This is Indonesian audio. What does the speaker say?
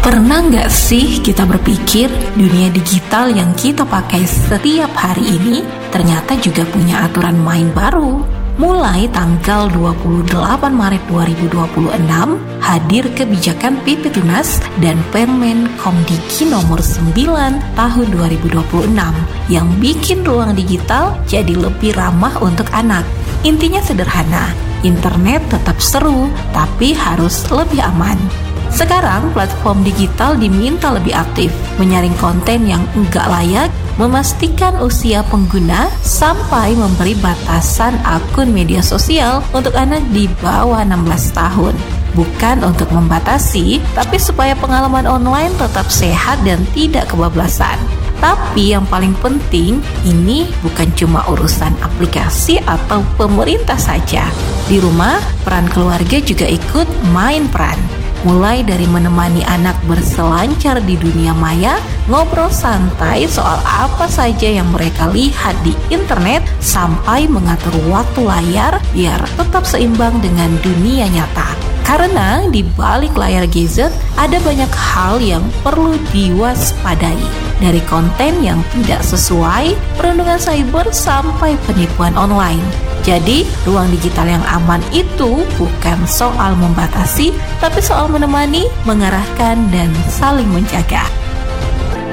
Pernah nggak sih kita berpikir dunia digital yang kita pakai setiap hari ini ternyata juga punya aturan main baru? Mulai tanggal 28 Maret 2026, hadir kebijakan PP Tunas dan Permen Komdiki nomor 9 tahun 2026 yang bikin ruang digital jadi lebih ramah untuk anak. Intinya sederhana, internet tetap seru, tapi harus lebih aman. Sekarang platform digital diminta lebih aktif, menyaring konten yang enggak layak, memastikan usia pengguna, sampai memberi batasan akun media sosial untuk anak di bawah 16 tahun. Bukan untuk membatasi, tapi supaya pengalaman online tetap sehat dan tidak kebablasan. Tapi yang paling penting, ini bukan cuma urusan aplikasi atau pemerintah saja. Di rumah, peran keluarga juga ikut main peran. Mulai dari menemani anak berselancar di dunia maya, ngobrol santai soal apa saja yang mereka lihat di internet, sampai mengatur waktu layar biar tetap seimbang dengan dunia nyata. Karena di balik layar gadget ada banyak hal yang perlu diwaspadai. Dari konten yang tidak sesuai, perundungan cyber sampai penipuan online. Jadi, ruang digital yang aman itu bukan soal membatasi, tapi soal menemani, mengarahkan, dan saling menjaga.